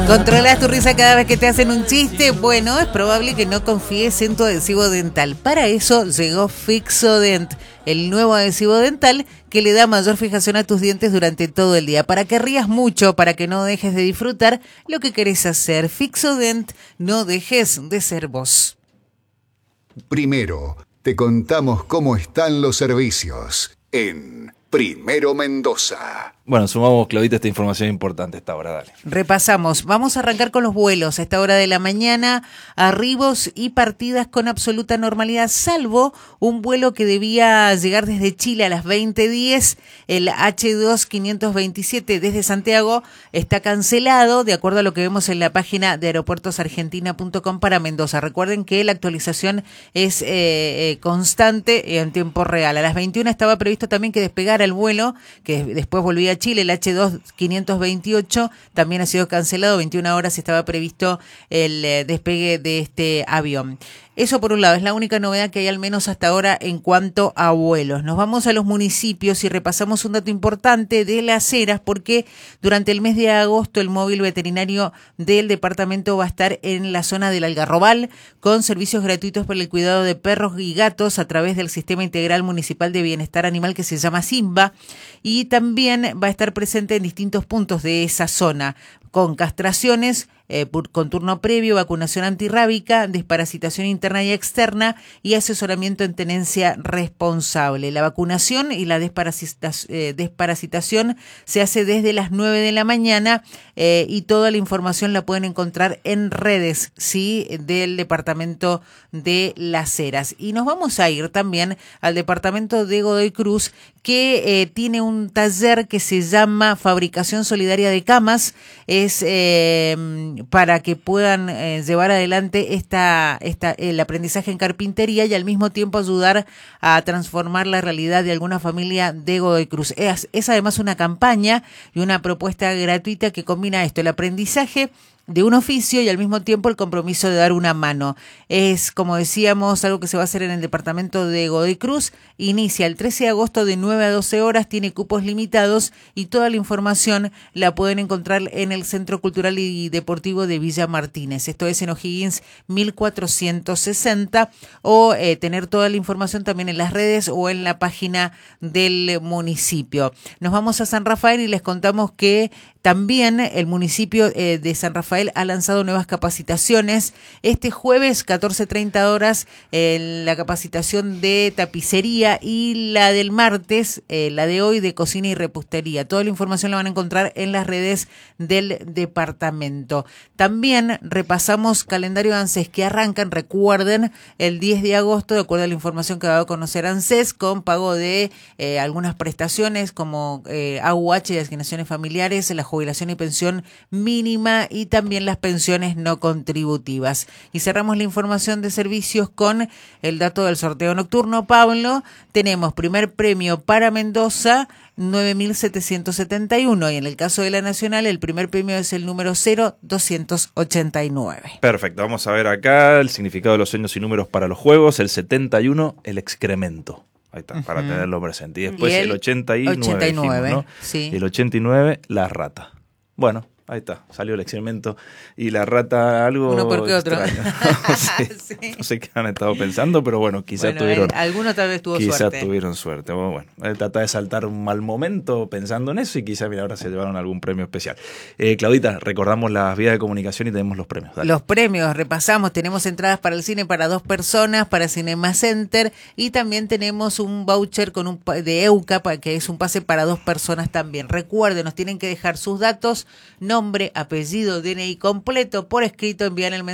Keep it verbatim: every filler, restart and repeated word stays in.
¿Controlas tu risa cada vez que te hacen un chiste? Bueno, es probable que no confíes en tu adhesivo dental. Para eso llegó Fixodent, el nuevo adhesivo dental que le da mayor fijación a tus dientes durante todo el día. Para que rías mucho, para que no dejes de disfrutar lo que querés hacer. Fixodent, no dejes de ser vos. Primero, te contamos cómo están los servicios en Primero Mendoza. Bueno, sumamos, Claudita, esta información importante a esta hora, dale. Repasamos, vamos a arrancar con los vuelos a esta hora de la mañana, arribos y partidas con absoluta normalidad, salvo un vuelo que debía llegar desde Chile a las veinte diez, el H dos quinientos veintisiete desde Santiago está cancelado, de acuerdo a lo que vemos en la página de aeropuertos argentina punto com para Mendoza. Recuerden que la actualización es eh, eh, constante en tiempo real. A las veintiuna estaba previsto también que despegara el vuelo, que después volvía a Chile, el H dos quinientos veintiocho, también ha sido cancelado, veintiuna horas estaba previsto el eh, despegue de este avión. Eso por un lado, es la única novedad que hay al menos hasta ahora en cuanto a vuelos. Nos vamos a los municipios y repasamos un dato importante de Las Heras, porque durante el mes de agosto el móvil veterinario del departamento va a estar en la zona del Algarrobal con servicios gratuitos para el cuidado de perros y gatos a través del Sistema Integral Municipal de Bienestar Animal que se llama SIMBA, y también va a estar presente en distintos puntos de esa zona con castraciones, eh, con turno previo, vacunación antirrábica, desparasitación interna y externa y asesoramiento en tenencia responsable. La vacunación y la desparasita, eh, desparasitación se hace desde las nueve de la mañana eh, y toda la información la pueden encontrar en redes, sí, del departamento de Las Heras. Y nos vamos a ir también al departamento de Godoy Cruz, que eh, tiene un taller que se llama Fabricación Solidaria de Camas. Es eh, para que puedan eh, llevar adelante esta, esta, el aprendizaje en carpintería y al mismo tiempo ayudar a transformar la realidad de alguna familia de Godoy Cruz. Es, es además una campaña y una propuesta gratuita que combina esto, el aprendizaje de un oficio y al mismo tiempo el compromiso de dar una mano. Es, como decíamos, algo que se va a hacer en el departamento de Godoy Cruz. Inicia el trece de agosto de nueve a doce horas, tiene cupos limitados y toda la información la pueden encontrar en el Centro Cultural y Deportivo de Villa Martínez. Esto es en O'Higgins mil cuatrocientos sesenta, o eh, tener toda la información también en las redes o en la página del municipio. Nos vamos a San Rafael y les contamos que también el municipio eh, de San Rafael ha lanzado nuevas capacitaciones. Este jueves, catorce treinta horas, eh, la capacitación de tapicería y la del martes, eh, la de hoy, de cocina y repostería. Toda la información la van a encontrar en las redes del departamento. También repasamos calendario de ANSES que arrancan, recuerden, el diez de agosto, de acuerdo a la información que va a conocer ANSES, con pago de eh, algunas prestaciones como eh, A U H de asignaciones familiares, la jubilación y pensión mínima y también las pensiones no contributivas. Y cerramos la información de servicios con el dato del sorteo nocturno. Pablo, tenemos primer premio para Mendoza, nueve mil setecientos setenta y uno, y en el caso de la Nacional el primer premio es el número cero doscientos ochenta y nueve. Perfecto, vamos a ver acá el significado de los sueños y números para los juegos. El setenta y uno, el excremento. Ahí está, uh-huh, para tenerlo presente. Y después y el, el ochenta y nueve, ochenta y nueve, dijimos, ¿no? Sí. Y el ochenta y nueve, la rata. Bueno, ahí está, salió el excremento y la rata algo uno por qué otro. No sé, sí. No sé qué han estado pensando, pero bueno, quizás bueno, tuvieron... Eh, alguno tal vez tuvo quizás suerte. Quizás tuvieron suerte. Bueno, bueno, él trata de saltar un mal momento pensando en eso y quizás, mira, ahora se llevaron algún premio especial. Eh, Claudita, recordamos las vías de comunicación y tenemos los premios. Dale. Los premios, repasamos, tenemos entradas para el cine para dos personas, para Cinema Center, y también tenemos un voucher con un de EUCA, que es un pase para dos personas también. Recuerden, nos tienen que dejar sus datos, nombre, apellido, D N I completo, por escrito, envían el mensaje